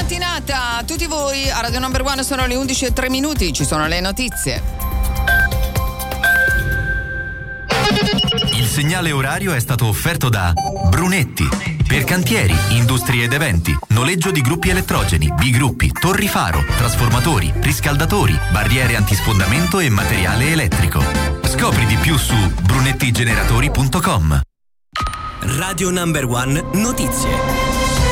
mattinata a tutti voi. A Radio Number One sono le 11:03, ci sono le notizie. Il segnale orario è stato offerto da Brunetti. Per cantieri, industrie ed eventi, noleggio di gruppi elettrogeni, bigruppi, torri faro, trasformatori, riscaldatori, barriere antisfondamento e materiale elettrico. Scopri di più su brunettigeneratori.com. Radio Number One Notizie.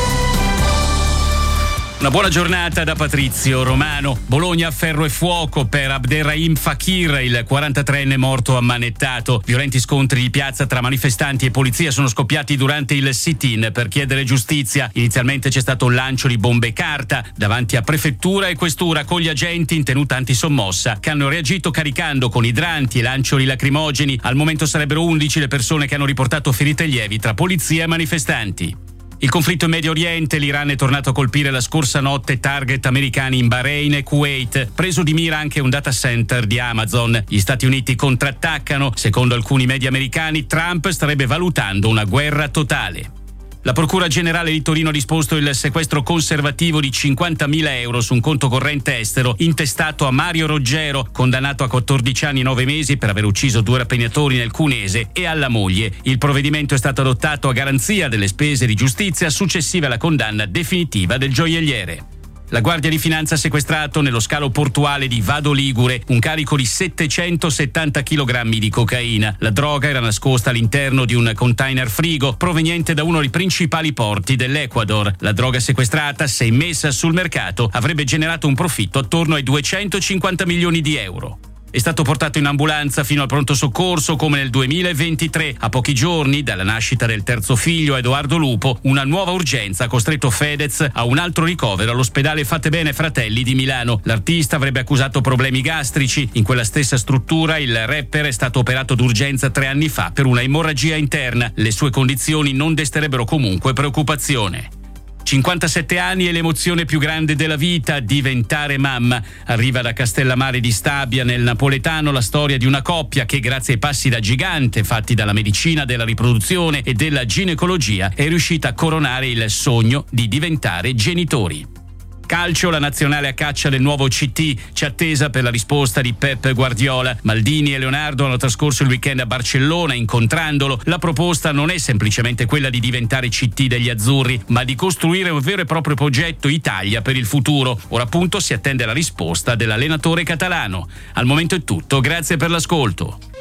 Una buona giornata da Patrizio Romano. Bologna a ferro e fuoco per Abderrahim Fakir, il 43enne morto ammanettato. Violenti scontri di piazza tra manifestanti e polizia sono scoppiati durante il sit-in per chiedere giustizia. Inizialmente c'è stato un lancio di bombe carta davanti a prefettura e questura con gli agenti in tenuta antisommossa che hanno reagito caricando con idranti e lancioli lacrimogeni. Al momento sarebbero 11 le persone che hanno riportato ferite lievi tra polizia e manifestanti. Il conflitto in Medio Oriente, l'Iran è tornato a colpire la scorsa notte target americani in Bahrain e Kuwait, preso di mira anche un data center di Amazon. Gli Stati Uniti contrattaccano. Secondo alcuni media americani, Trump starebbe valutando una guerra totale. La Procura Generale di Torino ha disposto il sequestro conservativo di 50.000 euro su un conto corrente estero intestato a Mario Roggero, condannato a 14 anni e 9 mesi per aver ucciso 2 rapinatori nel Cunese, e alla moglie. Il provvedimento è stato adottato a garanzia delle spese di giustizia successive alla condanna definitiva del gioielliere. La Guardia di Finanza ha sequestrato nello scalo portuale di Vado Ligure un carico di 770 kg di cocaina. La droga era nascosta all'interno di un container frigo proveniente da uno dei principali porti dell'Ecuador. La droga sequestrata, se immessa sul mercato, avrebbe generato un profitto attorno ai 250 milioni di euro. È stato portato in ambulanza fino al pronto soccorso come nel 2023. A pochi giorni dalla nascita del terzo figlio, Edoardo Lupo, una nuova urgenza ha costretto Fedez a un altro ricovero all'ospedale Fattebene Fratelli di Milano. L'artista avrebbe accusato problemi gastrici. In quella stessa struttura il rapper è stato operato d'urgenza 3 anni fa per una emorragia interna. Le sue condizioni non desterebbero comunque preoccupazione. 57 anni e l'emozione più grande della vita, diventare mamma. Arriva da Castellammare di Stabia nel napoletano la storia di una coppia che, grazie ai passi da gigante fatti dalla medicina della riproduzione e della ginecologia, è riuscita a coronare il sogno di diventare genitori. Calcio, la nazionale a caccia del nuovo CT, c'è attesa per la risposta di Pep Guardiola. Maldini e Leonardo hanno trascorso il weekend a Barcellona incontrandolo. La proposta non è semplicemente quella di diventare CT degli azzurri, ma di costruire un vero e proprio progetto Italia per il futuro. Ora appunto si attende la risposta dell'allenatore catalano. Al momento è tutto, grazie per l'ascolto.